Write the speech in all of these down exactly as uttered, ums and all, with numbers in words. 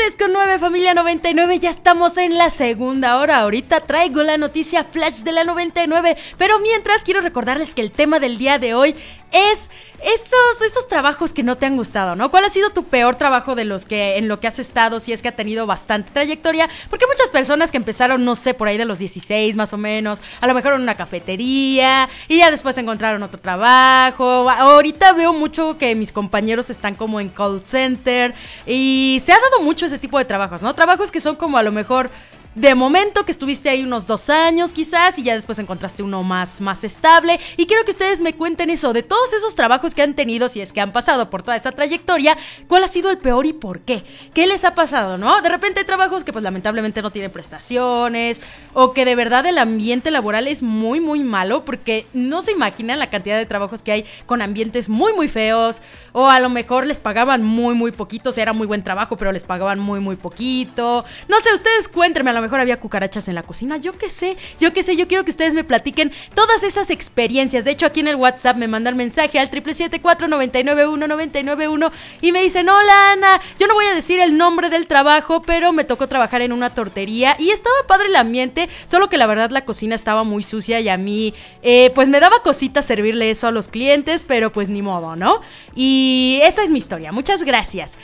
diez con nueve, familia noventa y nueve, ya estamos en la segunda hora. Ahorita traigo la noticia flash de la noventa y nueve, pero mientras quiero recordarles que el tema del día de hoy es esos, esos trabajos que no te han gustado, ¿no? ¿Cuál ha sido tu peor trabajo de los que en lo que has estado, si es que ha tenido bastante trayectoria? Porque hay muchas personas que empezaron, no sé, por ahí de los dieciséis más o menos, a lo mejor en una cafetería y ya después encontraron otro trabajo. Ahorita veo mucho que mis compañeros están como en call center y se ha dado mucho ese tipo de trabajos, ¿no? Trabajos que son como a lo mejor de momento, que estuviste ahí unos dos años quizás y ya después encontraste uno más, más estable. Y quiero que ustedes me cuenten eso, de todos esos trabajos que han tenido, si es que han pasado por toda esa trayectoria, ¿cuál ha sido el peor y por qué? ¿Qué les ha pasado, no? De repente hay trabajos que pues lamentablemente no tienen prestaciones o que de verdad el ambiente laboral es muy muy malo, porque no se imaginan la cantidad de trabajos que hay con ambientes muy muy feos, o a lo mejor les pagaban muy muy poquito, o sea, era muy buen trabajo pero les pagaban muy muy poquito. No sé, ustedes cuéntenme, a lo mejor había cucarachas en la cocina, yo qué sé, yo qué sé, yo quiero que ustedes me platiquen todas esas experiencias. De hecho, aquí en el WhatsApp me mandan mensaje al siete siete cuatro, nueve nueve uno, nueve nueve uno y me dicen: hola Ana, yo no voy a decir el nombre del trabajo, pero me tocó trabajar en una tortería y estaba padre el ambiente, solo que la verdad la cocina estaba muy sucia y a mí, eh, pues me daba cosita servirle eso a los clientes, pero pues ni modo, ¿no? Y esa es mi historia, muchas gracias.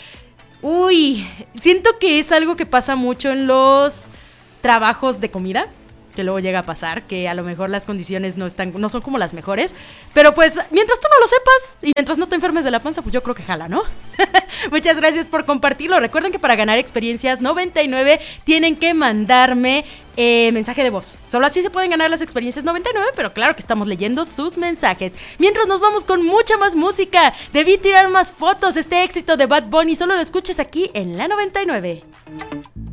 Uy, siento que es algo que pasa mucho en los trabajos de comida, que luego llega a pasar, que a lo mejor las condiciones no están, no son como las mejores, pero pues mientras tú no lo sepas y mientras no te enfermes de la panza, pues yo creo que jala, ¿no? Muchas gracias por compartirlo. Recuerden que para ganar experiencias noventa y nueve tienen que mandarme eh, mensaje de voz. Solo así se pueden ganar las experiencias noventa y nueve, pero claro que estamos leyendo sus mensajes. Mientras nos vamos con mucha más música. Debí tirar más fotos. Este éxito de Bad Bunny solo lo escuchas aquí en la noventa y nueve.